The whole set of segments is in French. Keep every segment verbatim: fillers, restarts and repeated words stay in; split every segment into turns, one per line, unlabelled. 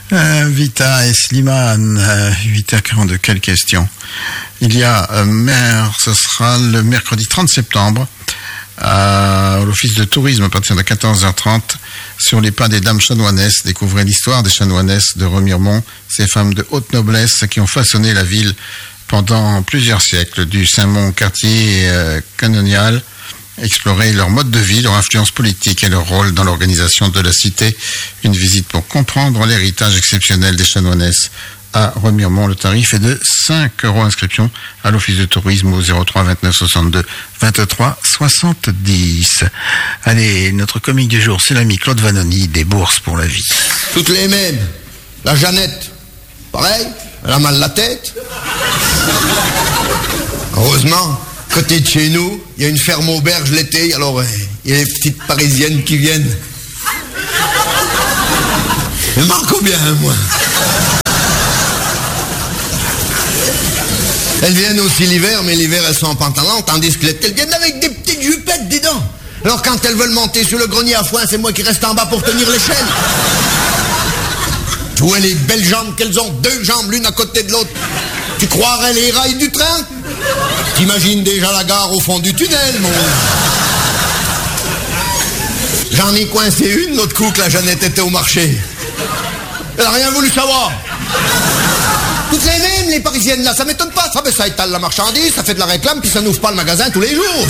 Euh, Vita et Slimane, euh, huit heures quarante-deux, quelle question. Il y a, euh, mer, ce sera le mercredi trente septembre, à l'office de tourisme à partir de quatorze heures trente, sur les pas des dames chanoinesses. Découvrez l'histoire des chanoinesses de Remiremont, ces femmes de haute noblesse qui ont façonné la ville pendant plusieurs siècles, du Saint-Mont quartier euh, canonial. Explorer leur mode de vie, leur influence politique et leur rôle dans l'organisation de la cité. Une visite pour comprendre l'héritage exceptionnel des chanoinesses à Remiremont. Le tarif est de cinq euros. Inscription à l'office de tourisme au zéro trois vingt-neuf soixante-deux vingt-trois soixante-dix. Allez, notre comique du jour, c'est l'ami Claude Vanoni des Bourses pour la vie.
Toutes les mêmes. La Jeannette, pareil, elle a mal la tête. Heureusement, côté de chez nous, il y a une ferme auberge l'été, alors il y a les petites parisiennes qui viennent. Je marque combien, moi? Elles viennent aussi l'hiver, mais l'hiver elles sont en pantalon, tandis que l'été elles viennent avec des petites jupettes dedans. Alors quand elles veulent monter sur le grenier à foin, c'est moi qui reste en bas pour tenir l'échelle. Tu vois les belles jambes qu'elles ont, deux jambes l'une à côté de l'autre. Tu croirais les rails du train? T'imagines déjà la gare au fond du tunnel, mon... J'en ai coincé une, l'autre coup que la Jeannette était au marché. Elle a rien voulu savoir. Toutes les mêmes, les parisiennes, là, ça m'étonne pas. Ça, ben, ça étale la marchandise, ça fait de la réclame, puis ça n'ouvre pas le magasin tous les jours.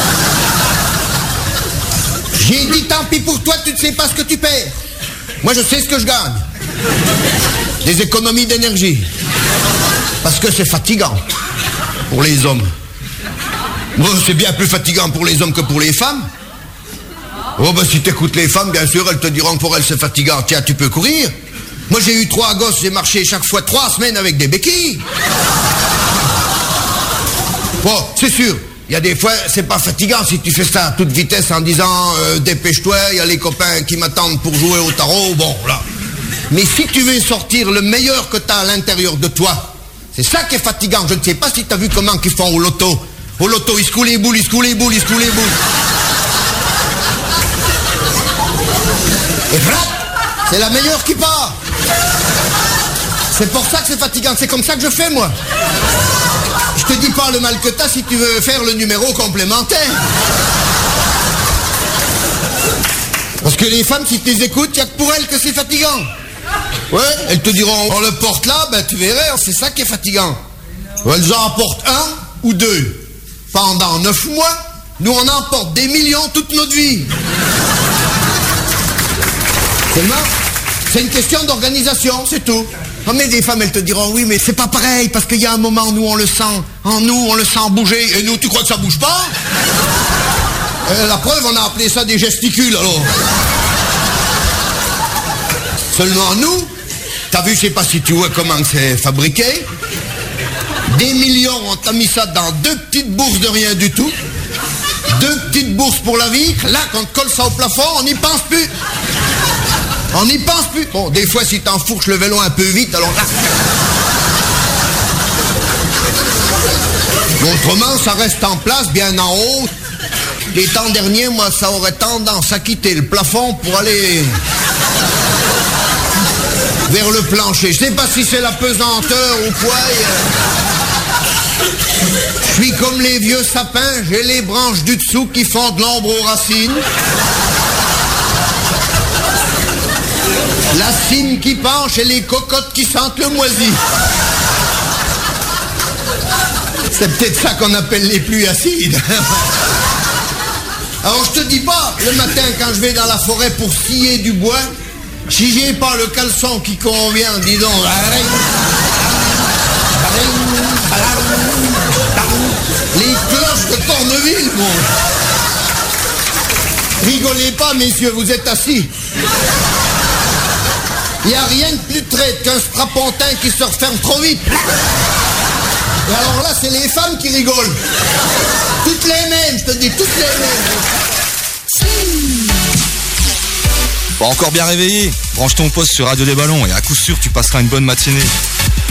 J'ai dit, tant pis pour toi, tu ne sais pas ce que tu perds. Moi, je sais ce que je gagne. Des économies d'énergie. Parce que c'est fatigant pour les hommes. Bon, c'est bien plus fatigant pour les hommes que pour les femmes. Oh, ben, si t'écoutes les femmes, bien sûr, elles te diront que pour elles, c'est fatigant. Tiens, tu peux courir. Moi, j'ai eu trois gosses, j'ai marché chaque fois trois semaines avec des béquilles. Bon, c'est sûr, il y a des fois, c'est pas fatigant si tu fais ça à toute vitesse en disant euh, dépêche-toi, il y a les copains qui m'attendent pour jouer au tarot, bon, là. Mais si tu veux sortir le meilleur que t'as à l'intérieur de toi, c'est ça qui est fatigant. Je ne sais pas si t'as vu comment ils font au loto. Au loto, ils se coulent les boules, ils se coulent les boules, ils se coulent les boules. Et voilà, c'est la meilleure qui part. C'est pour ça que c'est fatigant, c'est comme ça que je fais, moi. Je te dis pas le mal que t'as si tu veux faire le numéro complémentaire. Parce que les femmes, si tu les écoutes, il n'y a que pour elles que c'est fatigant. Ouais, elles te diront, on le porte là, ben tu verrais, c'est ça qui est fatigant. Elles en portent un ou deux. Pendant neuf mois, nous on en porte des millions toute notre vie. Seulement, c'est une question d'organisation, c'est tout. Oh, mais des femmes, elles te diront, oui, mais c'est pas pareil, parce qu'il y a un moment, nous, on le sent, en nous, on le sent bouger, et nous, tu crois que ça bouge pas? euh, La preuve, on a appelé ça des gesticules, alors. Seulement nous, t'as vu, je sais pas si tu vois comment c'est fabriqué, des millions, on t'a mis ça dans deux petites bourses de rien du tout, deux petites bourses pour la vie, là, quand on colle ça au plafond, on n'y pense plus. On n'y pense plus. Bon, des fois, si t'enfourches le vélo un peu vite, alors là... Autrement, ça reste en place, bien en haut. Les temps derniers, moi, ça aurait tendance à quitter le plafond pour aller... vers le plancher. Je sais pas si c'est la pesanteur ou quoi. Je suis comme les vieux sapins, j'ai les branches du dessous qui font de l'ombre aux racines. La cime qui penche et les cocottes qui sentent le moisi. C'est peut-être ça qu'on appelle les pluies acides. Alors je te dis pas, le matin quand je vais dans la forêt pour scier du bois, si j'ai pas le caleçon qui convient, dis donc. Les cloches de Corneville, bon. Rigolez pas, messieurs, vous êtes assis. Il n'y a rien de plus traite qu'un strapontin qui se referme trop vite. Et alors là, c'est les femmes qui rigolent. Toutes les mêmes, je te dis, toutes les mêmes.
Pas encore bien réveillé? Branche ton poste sur Radio des Ballons et à coup sûr, tu passeras une bonne matinée.